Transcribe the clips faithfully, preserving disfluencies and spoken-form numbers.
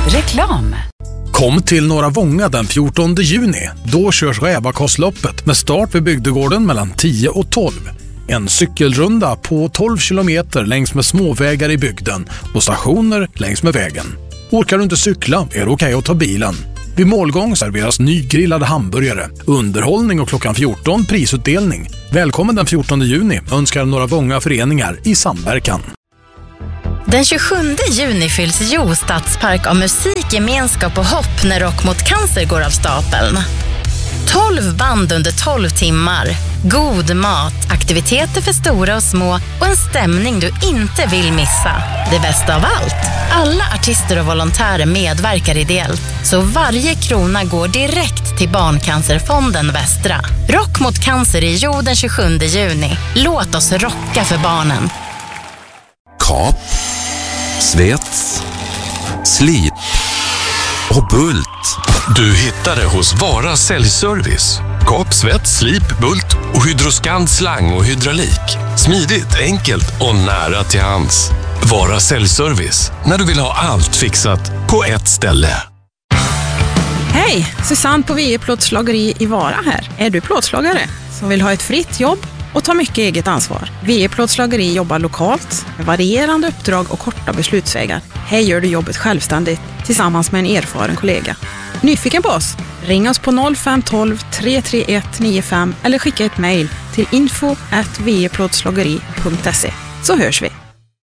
Reklam. Kom till Norra Vånga den fjortonde juni. Då körs Rävakossloppet med start vid bygdegården mellan tio och tolv. En cykelrunda på tolv kilometer längs med småvägar i bygden och stationer längs med vägen. Orkar du inte cykla är det okej att ta bilen. Vid målgång serveras nygrillade hamburgare, underhållning och klockan fjorton prisutdelning. Välkommen den fjortonde juni önskar Norra Vånga föreningar i samverkan. Den tjugosjunde juni fylls Jo stadspark av musik, gemenskap och hopp när Rock mot cancer går av stapeln. tolv band under tolv timmar, god mat, aktiviteter för stora och små och en stämning du inte vill missa. Det bästa av allt, alla artister och volontärer medverkar ideellt, så varje krona går direkt till Barncancerfonden Västra. Rock mot cancer i Jo den tjugosjunde juni. Låt oss rocka för barnen. Kap, svets, slip och bult. Du hittar det hos Vara säljservice. Kap, svets, slip, bult och Hydroscan slang och hydraulik. Smidigt, enkelt och nära till hands. Vara säljservice. När du vill ha allt fixat på ett ställe. Hej, Susanne på V E Plåtslageri i Vara här. Är du plåtslagare som vill ha ett fritt jobb och ta mycket eget ansvar? V E Plåtslageri jobbar lokalt med varierande uppdrag och korta beslutsvägar. Här gör du jobbet självständigt tillsammans med en erfaren kollega. Nyfiken på oss? Ring oss på noll fem ett två tre tre ett nio fem eller skicka ett mejl till info at v e plåtslageri punkt se, så hörs vi.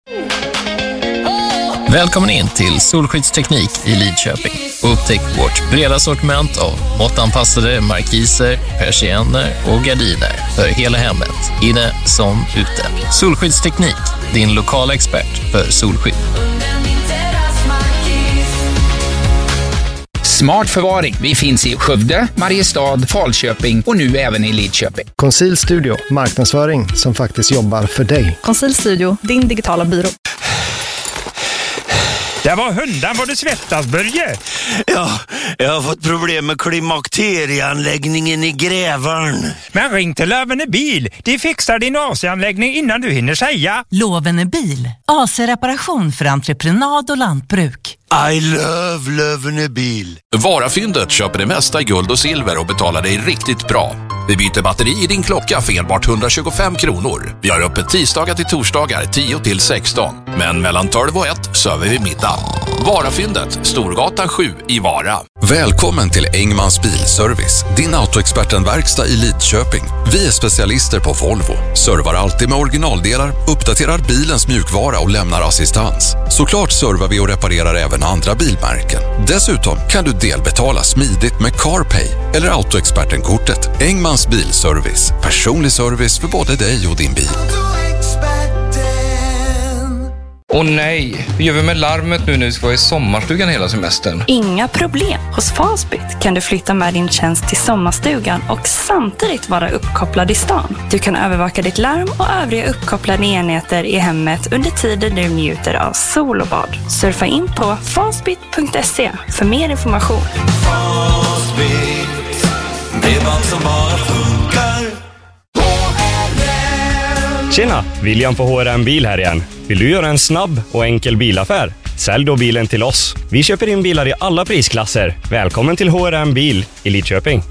Välkommen in till Solskyddsteknik i Lidköping och upptäck vårt breda sortiment av måttanpassade markiser, persienner och gardiner för hela hemmet, inne som ute. Solskyddsteknik, din lokala expert för solskydd. Smart förvaring. Vi finns i Skövde, Mariestad, Falköping och nu även i Lidköping. Conceal Studio, marknadsföring som faktiskt jobbar för dig. Conceal Studio, din digitala byrå. Det var hundan vad du svettas, Börje. Ja, jag har fått problem med klimakterieanläggningen i Grävarn. Men ring till Lövene Bil. De fixar din A C-anläggning innan du hinner säga. Lövene Bil. A C-reparation för entreprenad och lantbruk. I love Lövene Bil. Varafyndet köper det mesta i guld och silver och betalar dig riktigt bra. Vi byter batteri i din klocka för enbart hundratjugofem kronor. Vi har öppet tisdagar till torsdagar tio till sexton. Men mellan tolv och ett söver vi middag. Varafyndet, Storgatan sju i Vara. Välkommen till Engmans Bilservice, din autoexpertenverkstad i Lidköping. Vi är specialister på Volvo, servar alltid med originaldelar, uppdaterar bilens mjukvara och lämnar assistans. Såklart servar vi och reparerar även andra bilmärken. Dessutom kan du delbetala smidigt med CarPay eller autoexpertenkortet. Engmans Bilservice, personlig service för både dig och din bil. Åh nej, hur gör vi med larmet nu när vi ska vara i sommarstugan hela semestern? Inga problem. Hos Fastbit kan du flytta med din tjänst till sommarstugan och samtidigt vara uppkopplad i stan. Du kan övervaka ditt larm och övriga uppkopplade enheter i hemmet under tiden du njuter av sol och bad. Surfa in på fastbit punkt se för mer information. Fastbit, bredband som bara funkar. Tjena, William på H R M Bil här igen. Vill du göra en snabb och enkel bilaffär? Sälj då bilen till oss. Vi köper in bilar i alla prisklasser. Välkommen till H R M Bil i Lidköping.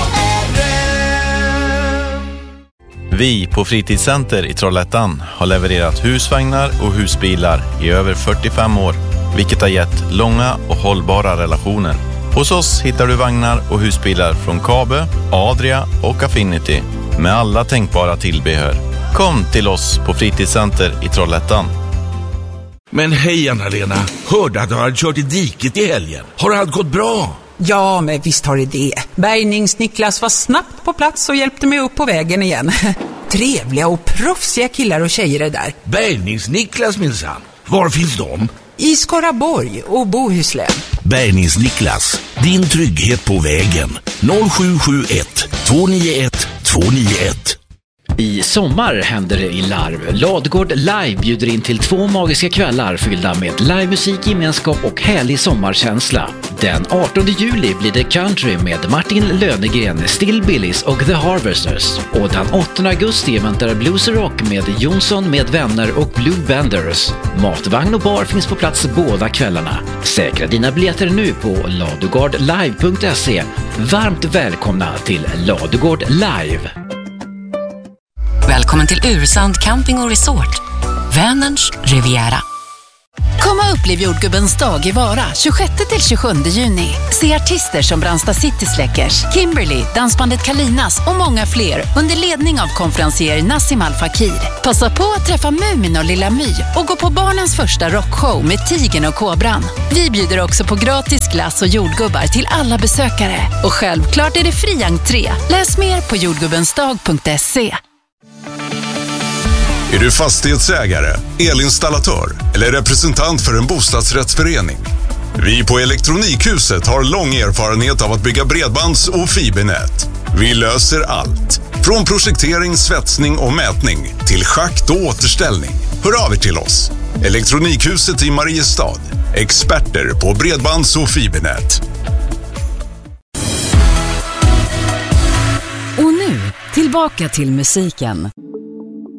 Vi på Fritidscenter i Trollhättan har levererat husvagnar och husbilar i över fyrtiofem år, vilket har gett långa och hållbara relationer. Hos oss hittar du vagnar och husbilar från Kabe, Adria och Affinity med alla tänkbara tillbehör. Kom till oss på Fritidscenter i Trollhättan. Men hej Anna-Lena, hörde att du har kört i diket i helgen. Har allt gått bra? Ja, men visst har det det. Bärgnings-Niklas var snabbt på plats och hjälpte mig upp på vägen igen. Trevliga och proffsiga killar och tjejer är där. Bärgnings-Niklas minsann. Var finns de? I Skaraborg och Bohuslän. Bärgnings-Niklas, din trygghet på vägen. noll sju sju ett två nio ett två nio ett. I sommar händer det i Larv. Ladugård Live bjuder in till två magiska kvällar fyllda med livemusik, gemenskap och härlig sommarkänsla. Den artonde juli blir det country med Martin Lönegren, Still Billys och The Harvesters. Och den åttonde augusti väntar Blues Rock med Jonsson med vänner och Blue Benders. Matvagn och bar finns på plats båda kvällarna. Säkra dina biljetter nu på ladugård live punkt se. Varmt välkomna till Ladugård Live. Välkommen till Ursand Camping och Resort. Vänerns Riviera. Kom och upplev jordgubbens dag i Vara tjugosjätte till tjugosjunde juni. Se artister som Brandsta City Släckers, Kimberly, dansbandet Kalinas och många fler under ledning av konferencier Nassim Al Fakir. Passa på att träffa Mumin och Lilla My och gå på barnens första rockshow med Tigern och Kobran. Vi bjuder också på gratis glass och jordgubbar till alla besökare. Och självklart är det fri entré. Läs mer på jordgubbensdag punkt se. Är du fastighetsägare, elinstallatör eller representant för en bostadsrättsförening? Vi på Elektronikhuset har lång erfarenhet av att bygga bredbands- och fibernät. Vi löser allt. Från projektering, svetsning och mätning till schakt och återställning. Hör av er till oss. Elektronikhuset i Mariestad. Experter på bredbands- och fibernät. Och nu, tillbaka till musiken.